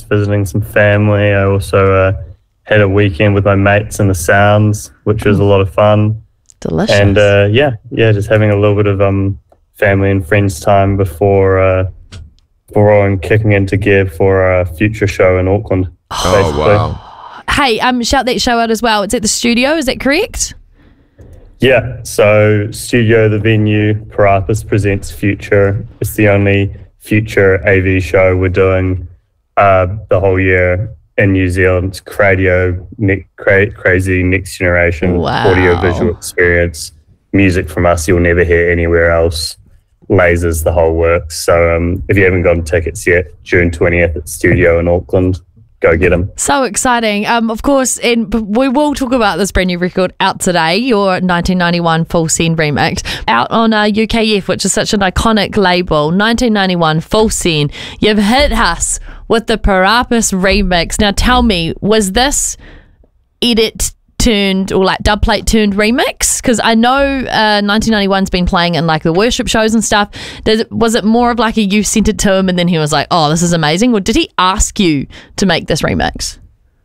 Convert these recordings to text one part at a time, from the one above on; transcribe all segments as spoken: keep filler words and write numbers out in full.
just visiting some family. I also uh, had a weekend with my mates in the Sounds, which was a lot of fun. Delicious. And uh, yeah, yeah, just having a little bit of um family and friends time before uh, before I'm kicking into gear for a future show in Auckland. Oh, basically. wow. Hey, um, shout that show out as well. It's at the studio, is that correct? Yeah, so Studio, the venue, Parappas presents Future. It's the only Future A V show we're doing uh, the whole year in New Zealand. It's Cradio, ne- cra- crazy next generation Wow. audio visual experience. Music from us you'll never hear anywhere else. Lasers, the whole works. So um, if you haven't gotten tickets yet, June twentieth at Studio in Auckland. Go get them. So exciting. Um, of course, and we will talk about this brand new record out today, your nineteen ninety-one Full Send remix, out on uh, U K F, which is such an iconic label. nineteen ninety-one Full Send. You've hit us with the Parappas remix. Now tell me, was this edit turned or like dub plate turned remix? Because I know uh, nineteen ninety-one's been playing in like the worship shows and stuff. Does it, was it more of like a you sent it to him and then he was like, oh, this is amazing? Or did he ask you to make this remix?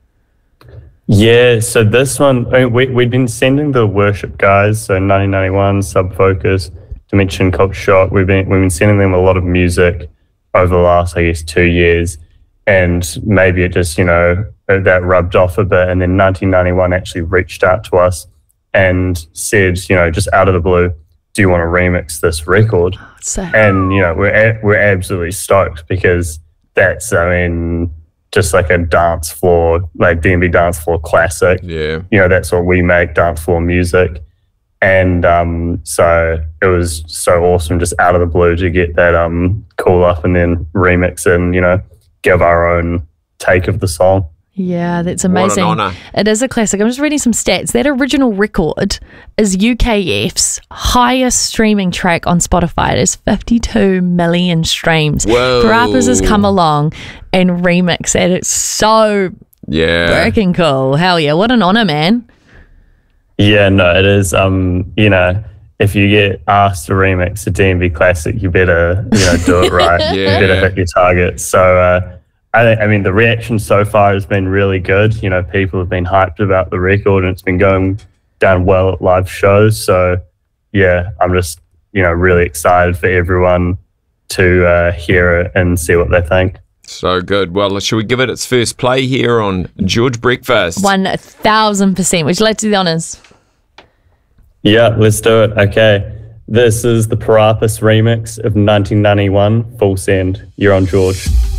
Yeah, so this one, I mean, we, we'd been sending the worship guys, so nineteen ninety-one, Subfocus, Dimension, Culture Shock, we've been, we've been sending them a lot of music over the last, I guess, two years. And maybe it just, you know, that rubbed off a bit. And then nineteen ninety-one actually reached out to us and said, you know, just out of the blue, do you want to remix this record? So, And, you know, we're a- we're absolutely stoked because that's, I mean, just like a dance floor, like D and B dance floor classic. Yeah. You know, that's what we make, dance floor music. And um, so it was so awesome just out of the blue to get that um, call up and then remix and, you know, give our own take of the song. yeah, that's What an amazing. honour. It is a classic. I'm just reading some stats. That original record is U K F's highest streaming track on Spotify. It is fifty-two million streams. Whoa. Parappas has come along and remixed it. It's so Yeah. freaking cool. Hell yeah. What an honor, man. Yeah, no, it is. Um, you know, if you get asked to remix a D and B classic, you better, you know, do it right. Yeah. You better hit your target. So, uh, I, think- I mean, the reaction so far has been really good. You know, people have been hyped about the record and it's been going down well at live shows. So, yeah, I'm just, you know, really excited for everyone to uh, hear it and see what they think. So good. Well, should we give it its first play here on George Breakfast? one thousand percent. Would you like to do the honours? Yeah, let's do it. Okay. This is the Parappas remix of nineteen ninety-one Full Send. You're on George.